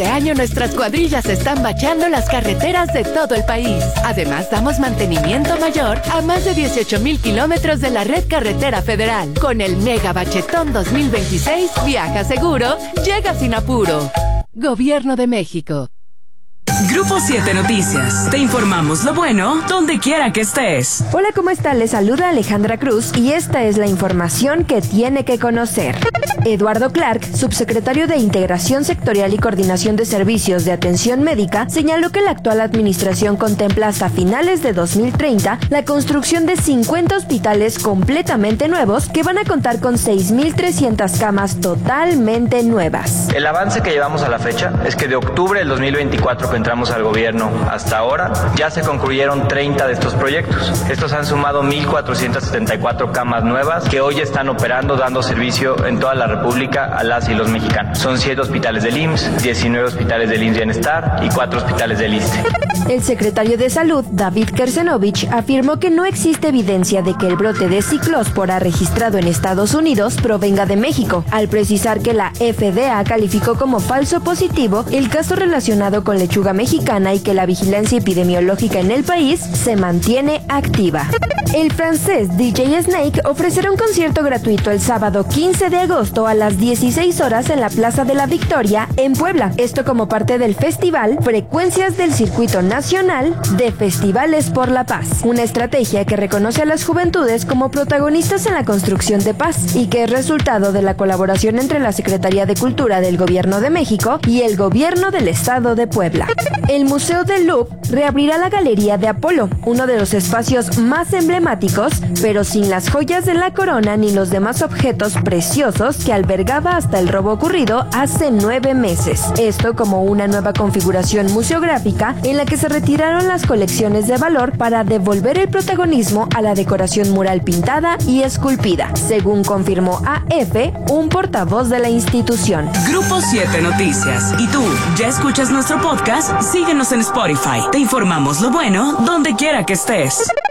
Este año nuestras cuadrillas están bacheando las carreteras de todo el país. Además, damos mantenimiento mayor a más de 18,000 kilómetros de la red carretera federal. Con el Mega Bachetón 2026, viaja seguro, llega sin apuro. Gobierno de México. Grupo 7 Noticias. Te informamos lo bueno donde quiera que estés. Hola, ¿cómo están? Les saluda Alejandra Cruz y esta es la información que tiene que conocer. Eduardo Clark, subsecretario de Integración Sectorial y Coordinación de Servicios de Atención Médica, señaló que la actual administración contempla hasta finales de 2030 la construcción de 50 hospitales completamente nuevos que van a contar con 6,300 camas totalmente nuevas. El avance que llevamos a la fecha es que de octubre del 2024 que entramos al gobierno hasta ahora, ya se concluyeron 30 de estos proyectos. Estos han sumado 1,474 camas nuevas que hoy están operando, dando servicio en toda la República a las y los mexicanos. Son 7 hospitales del IMSS, 19 hospitales del IMSS Bienestar y 4 hospitales del ISSSTE. El secretario de Salud, David Kersenovich, afirmó que no existe evidencia de que el brote de ciclospora registrado en Estados Unidos provenga de México, al precisar que la FDA calificó como falso positivo el caso relacionado con lechuga mexicana y que la vigilancia epidemiológica en el país se mantiene activa. El francés DJ Snake ofrecerá un concierto gratuito el sábado 15 de agosto a las 16 horas en la Plaza de la Victoria en Puebla. Esto como parte del festival Frecuencias del Circuito Nacional de Festivales por la Paz, una estrategia que reconoce a las juventudes como protagonistas en la construcción de paz y que es resultado de la colaboración entre la Secretaría de Cultura del Gobierno de México y el Gobierno del Estado de Puebla. El Museo del Louvre reabrirá la Galería de Apolo, uno de los espacios más emblemáticos, pero sin las joyas de la corona ni los demás objetos preciosos que albergaba hasta el robo ocurrido hace 9 meses. Esto como una nueva configuración museográfica en la que se retiraron las colecciones de valor para devolver el protagonismo a la decoración mural pintada y esculpida, según confirmó AF, un portavoz de la institución. Grupo 7 Noticias. ¿Y tú, ya escuchas nuestro podcast? Síguenos en Spotify. Te informamos lo bueno donde quiera que estés.